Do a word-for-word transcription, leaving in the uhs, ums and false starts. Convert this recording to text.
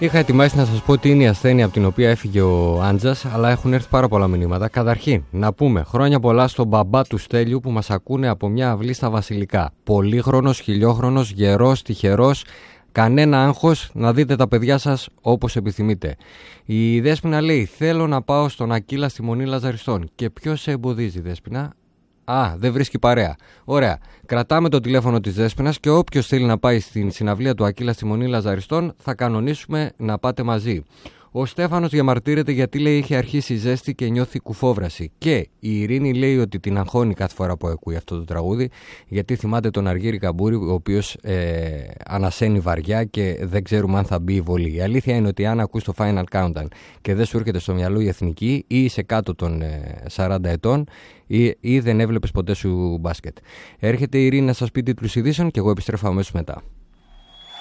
Είχα ετοιμάσει να σας πω τι είναι η ασθένεια από την οποία έφυγε ο Άντζας, αλλά έχουν έρθει πάρα πολλά μηνύματα. Καταρχήν, να πούμε χρόνια πολλά στον μπαμπά του Στέλιου που μας ακούνε από μια αυλή στα Βασιλικά. Πολύχρονος, χιλιόχρονος, γερός, τυχερός, κανένα άγχος, να δείτε τα παιδιά σας όπως επιθυμείτε. Η Δέσποινα λέει: θέλω να πάω στον Ακύλα στη Μονή Λαζαριστών. Και ποιος σε εμποδίζει, Δέσποινα? Α, δεν βρίσκει παρέα. Ωραία. Κρατάμε το τηλέφωνο της Δέσποινας και όποιος θέλει να πάει στην συναυλία του Ακύλα στη Μονή Λαζαριστών θα κανονίσουμε να πάτε μαζί. Ο Στέφανος διαμαρτύρεται γιατί λέει είχε αρχίσει ζέστη και νιώθει κουφόβραση. Και η Ειρήνη λέει ότι την αγχώνει κάθε φορά που ακούει αυτό το τραγούδι, γιατί θυμάται τον Αργύρη Καμπούρη, ο οποίος ε, ανασένει βαριά και δεν ξέρουμε αν θα μπει η βολή. Η αλήθεια είναι ότι αν ακούς το Final Countdown και δεν σου έρχεται στο μυαλό η εθνική, ή είσαι κάτω των ε, σαράντα ετών, ή, ή δεν έβλεπες ποτέ σου μπάσκετ. Έρχεται η Ειρήνη να σας πει τίτλους ειδήσεων και εγώ επιστρέφω αμέσως μετά.